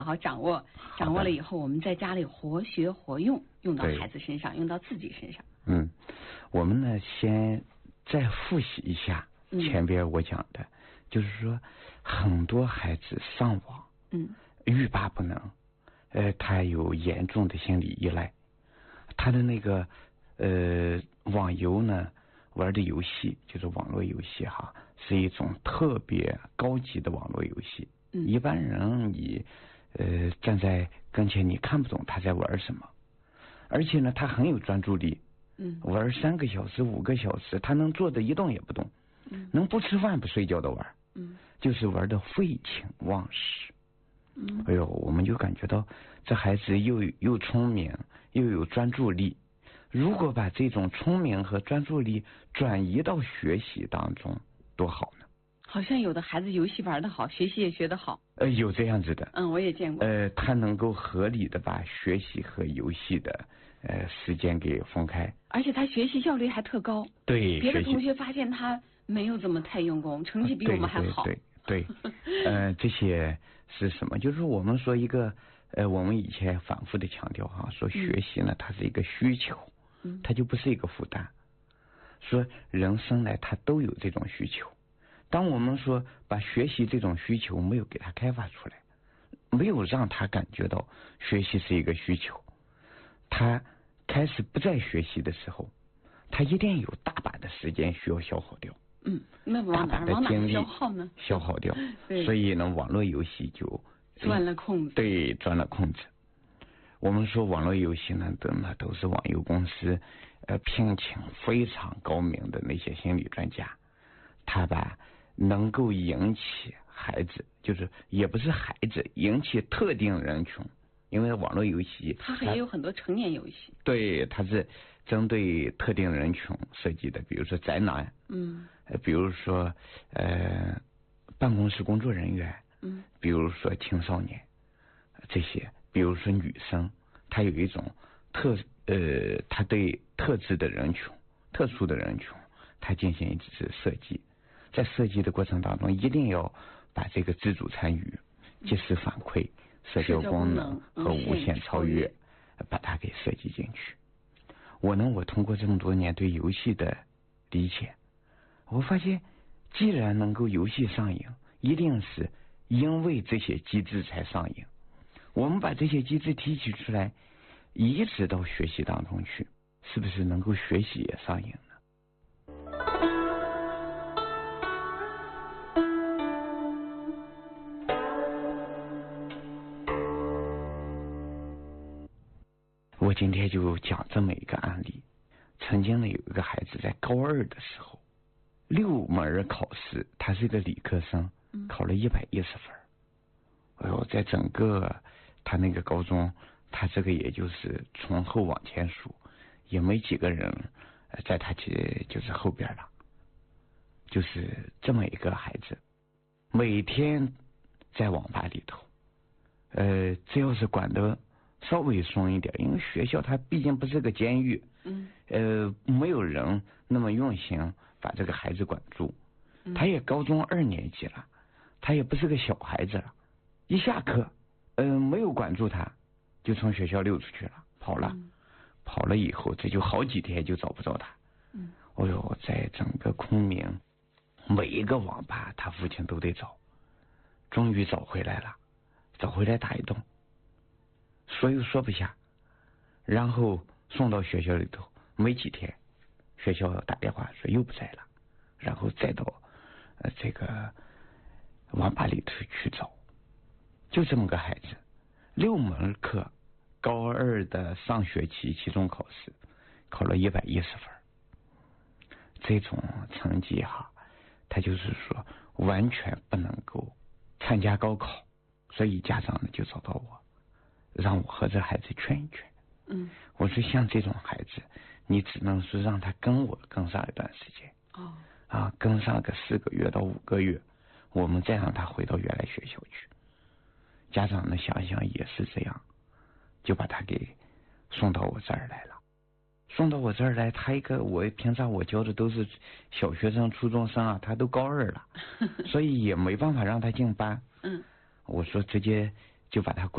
好好掌握了以后，我们在家里活学活用，用到孩子身上，用到自己身上。 我们呢先再复习一下前边我讲的，就是说很多孩子上网，欲罢不能，他有严重的心理依赖，他的那个网游呢玩的游戏就是网络游戏哈，是一种特别高级的网络游戏。一般人你站在跟前你看不懂他在玩什么，而且呢他很有专注力，玩3个小时5个小时，他能坐着一动也不动，能不吃饭不睡觉的玩，就是玩的废寝忘食。哎呦，我们就感觉到这孩子又聪明又有专注力，如果把这种聪明和专注力转移到学习当中多好呢。 好像有的孩子游戏玩得好，学习也学得好。 有这样子的。 我也见过。 他能够合理的把学习和游戏的时间给分开， 而且他学习效率还特高。 对， 别的同学发现他没有怎么太用功，成绩比我们还好。 对，这些是什么？就是我们说一个我们以前反复的强调哈，说学习呢它是一个需求，它就不是一个负担。说人生来他都有这种需求，当我们说把学习这种需求没有给他开发出来，没有让他感觉到学习是一个需求，他开始不再学习的时候，他一定有大把的时间需要消耗掉。 那往哪消耗呢？ 消耗掉。所以呢，网络游戏就钻了空子。 对，钻了空子。我们说网络游戏呢，都是网游公司聘请非常高明的那些心理专家，他把能够引起孩子，就是也不是孩子，引起特定人群，因为网络游戏它也有很多成年游戏。 对，它是针对特定人群设计的，比如说宅男，比如说办公室工作人员，比如说青少年，这些，比如说女生，她有一种她对特质的人群、特殊的人群，她进行一次设计，在设计的过程当中，一定要把这个自主参与、及时反馈、社交功能和无限超越，把它给设计进去。我通过这么多年对游戏的理解，我发现既然能够游戏上瘾，一定是因为这些机制才上瘾。我们把这些机制提取出来，移植到学习当中去，是不是能够学习也上瘾呢？我今天就讲这么一个案例。曾经呢，有一个孩子在高2的时候，6门考试，他是个理科生，考了110分。哎呦，在整个他那个高中，他这个也就是从后往前数，也没几个人在他就是后边了。就是这么一个孩子，每天在网吧里头，只要是管得稍微松一点，因为学校它毕竟不是个监狱，没有人那么用心把这个孩子管住。他也高中2年级了，他也不是个小孩子了，一下课没有管住他，就从学校溜出去了，跑了以后，这就好几天就找不着他。哎呦，在整个昆明每一个网吧他父亲都得找，终于找回来了，找回来打一顿，说又说不下，然后送到学校里头，没几天学校打电话说又不在了，然后再到这个网吧里头去找。就这么个孩子，6门课，高2的上学期期中考试考了110分，这种成绩哈，他就是说完全不能够参加高考，所以家长呢就找到我，让我和这孩子劝一劝。我说像这种孩子，你只能是让他跟我跟上一段时间，跟上个4个月到5个月，我们再让他回到原来学校去。家长呢想想也是这样，就把他给送到我这儿来了。送到我这儿来，他我平常我教的都是小学生、初中生啊，他都高2了，所以也没办法让他进班。我说直接就把他